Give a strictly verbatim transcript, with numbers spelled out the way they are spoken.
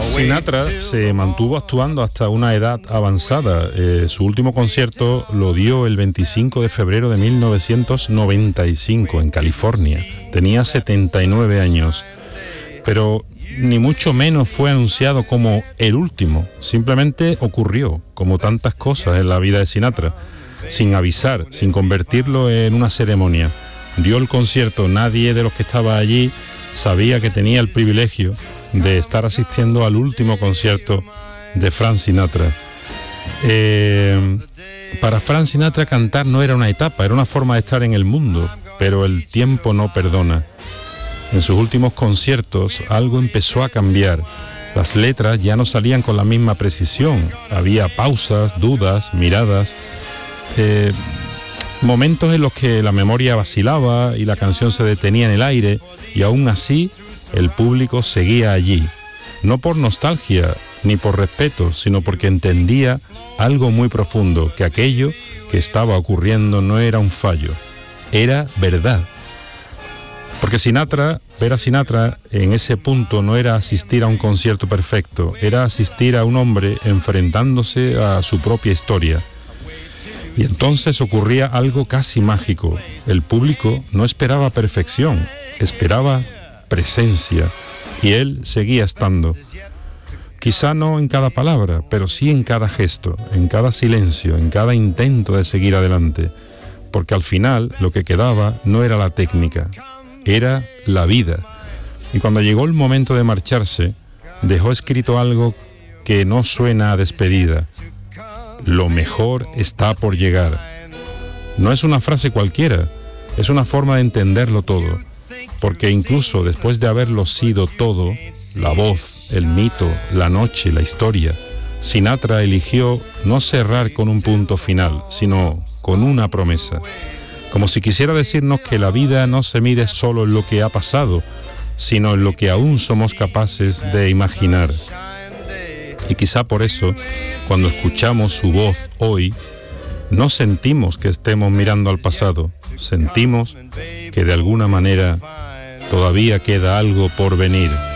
Sinatra se mantuvo actuando hasta una edad avanzada. Eh, su último concierto lo dio el veinticinco de febrero de mil novecientos noventa y cinco en California. Tenía setenta y nueve años, pero ni mucho menos fue anunciado como el último. Simplemente ocurrió, como tantas cosas en la vida de Sinatra, sin avisar, sin convertirlo en una ceremonia. Dio el concierto, nadie de los que estaba allí sabía que tenía el privilegio de estar asistiendo al último concierto de Frank Sinatra. Eh, para Frank Sinatra cantar no era una etapa, era una forma de estar en el mundo, pero el tiempo no perdona. En sus últimos conciertos algo empezó a cambiar. Las letras ya no salían con la misma precisión, había pausas, dudas, miradas, eh, momentos en los que la memoria vacilaba y la canción se detenía en el aire, y aún así el público seguía allí, no por nostalgia ni por respeto, sino porque entendía algo muy profundo, que aquello que estaba ocurriendo no era un fallo, era verdad. Porque Sinatra, ver a Sinatra en ese punto no era asistir a un concierto perfecto, era asistir a un hombre enfrentándose a su propia historia. Y entonces ocurría algo casi mágico. El público no esperaba perfección, esperaba presencia, y él seguía estando. Quizá no en cada palabra, pero sí en cada gesto, en cada silencio, en cada intento de seguir adelante, porque al final lo que quedaba no era la técnica, era la vida. Y cuando llegó el momento de marcharse, dejó escrito algo que no suena a despedida: lo mejor está por llegar. No es una frase cualquiera, es una forma de entenderlo todo, porque incluso después de haberlo sido todo, la voz, el mito, la noche, la historia, Sinatra eligió no cerrar con un punto final, sino con una promesa, como si quisiera decirnos que la vida no se mide solo en lo que ha pasado, sino en lo que aún somos capaces de imaginar. Y quizá por eso, cuando escuchamos su voz hoy, no sentimos que estemos mirando al pasado, sentimos que de alguna manera todavía queda algo por venir.